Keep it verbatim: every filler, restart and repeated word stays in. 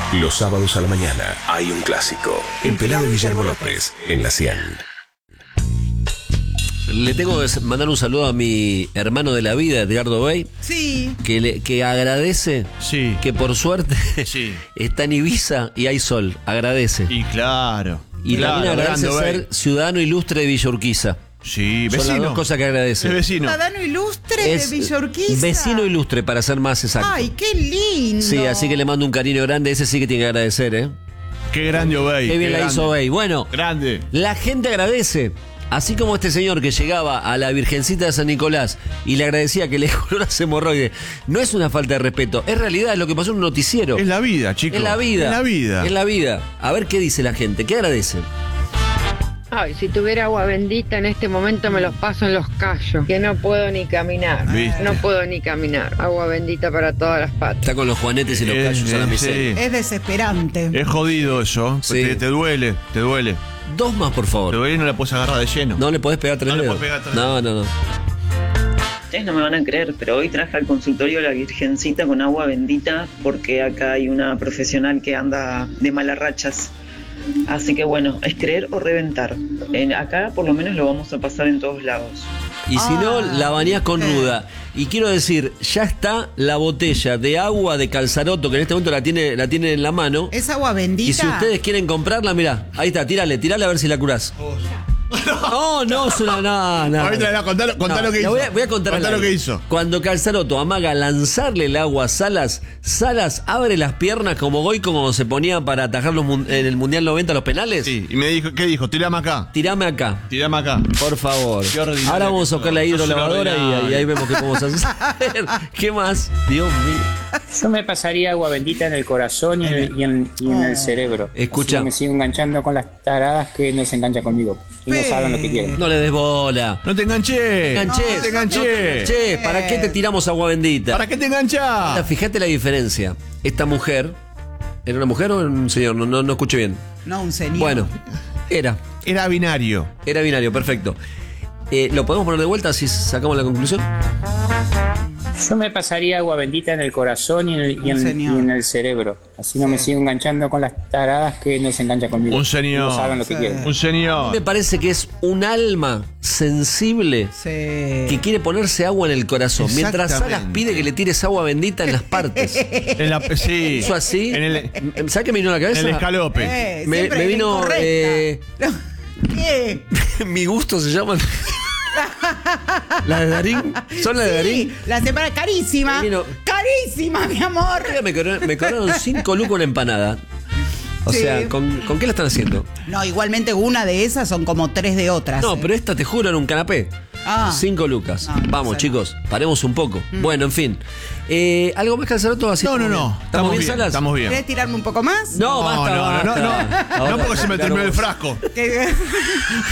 Los sábados a la mañana hay un clásico. El pelado Guillermo López en la cien. Le tengo que mandar un saludo a mi hermano de la vida, Edgardo Bey. Sí. Que, le, que agradece sí. que por suerte sí. está en Ibiza y hay sol. Agradece. Y claro. Y claro, también agradece Edgardo ser Bey. ciudadano ilustre de Villa Urquiza. Sí, vecino. Son las dos cosas que agradece. Es vecino. Ciudadano ilustre es de Villa Urquiza. Vecino ilustre, para ser más exacto. Ay, qué lindo. Sí, así que le mando un cariño grande. Ese sí que tiene que agradecer, ¿eh? Qué grande Obey. Qué bien qué la grande. hizo Obey. Bueno, grande. La gente agradece. Así como este señor que llegaba a la Virgencita de San Nicolás y le agradecía que le curó las hemorroides, no es una falta de respeto, es realidad, es lo que pasó en un noticiero. Es la vida, chicos. Es la vida. Es la vida. Es la vida. A ver qué dice la gente, qué agradece. Ay, si tuviera agua bendita en este momento me los paso en los callos, que no puedo ni caminar. ¿Viste? No puedo ni caminar. Agua bendita para todas las patas. Está con los juanetes y los Eh, callos a la eh, miseria. sí. Es desesperante. Es jodido eso. Sí. Te, te duele, te duele. Dos más, por favor. Te duele y no la puedes agarrar de lleno. No le podés pegar tres No le dedos. podés pegar tres No, no, no. Ustedes no me van a creer, pero hoy traje al consultorio a la Virgencita con agua bendita porque acá hay una profesional que anda de malas rachas. Así que bueno, es creer o reventar. En, acá por lo menos lo vamos a pasar en todos lados. Y si Ah, no, la bañás con eh. ruda. Y quiero decir, ya está la botella de agua de Calzaroto, que en este momento la tiene, la tiene en la mano. Es agua bendita. Y si ustedes quieren comprarla, mirá, ahí está, tirale, tirale a ver si la curás. No, no, es una. No, no. Ahorita, contá, contá No, lo que la hizo. Voy a, voy a contar Contá al lo que aire. hizo. Cuando Calzaroto amaga lanzarle el agua a Salas, Salas abre las piernas como Goico cuando se ponía para atajar los mun- en el Mundial noventa los penales. Sí, y me dijo, ¿qué dijo? Tirame acá. Tirame acá. Tirame acá. Por favor. Qué ordinario Ahora vamos a que buscar la sos. Sos un hidrolavadora y, ordinario. y ahí vemos qué podemos hacer. ¿Qué más? Dios mío. Yo me pasaría agua bendita en el corazón y en el, y en, y en el cerebro. Escucha. Así me sigo enganchando con las taradas que no se enganchan conmigo. Y no Pe- saben lo que quieren. No le des bola. No te enganché. Enganché. No te enganché. Che, ¿para qué te tiramos agua bendita? ¿Para qué te enganchás? Fíjate la diferencia. Esta mujer, ¿era una mujer o un señor? No, no, no escuché bien. No, un señor. Bueno, era. Era binario. Era binario, perfecto. Eh, ¿Lo podemos poner de vuelta si sacamos la conclusión? Yo me pasaría agua bendita en el corazón y en el, y Un en, señor. y en el cerebro. Así no me sigo enganchando con las taradas que no se enganchan conmigo. Un Y señor. no saben lo que Sí. quieren. Un señor. Me parece que es un alma sensible Sí. que quiere ponerse agua en el corazón. Mientras Salas Exactamente. pide que le tires agua bendita en las partes. En la, sí. ¿Eso así? En el, ¿Sabes qué me vino a la en cabeza? el escalope. Eh, Me- siempre me la vino, incorrecta. eh, No. ¿Qué? Mi gusto se llaman. ¿La de Darín? ¿Son las de Darín? Sí, la separa carísima. Vino- Carísima, mi amor. Oiga, Me cobraron, me cobraron cinco lucas una empanada. O Sí. sea, ¿con, ¿con qué la están haciendo? No, igualmente una de esas son como tres de otras. No, eh. pero esta te juro era un canapé. Ah. Cinco lucas. Ah, no Vamos, sé. chicos, paremos un poco. Bueno, en fin. Eh, ¿Algo más que hacer todo así? No, no, no. ¿Estamos, Estamos bien, bien. Salas? Estamos bien. ¿Querés tirarme un poco más? No, No, basta, no, no, no, basta. no. Ahora, No porque se me claro, terminó el vos. frasco. Que-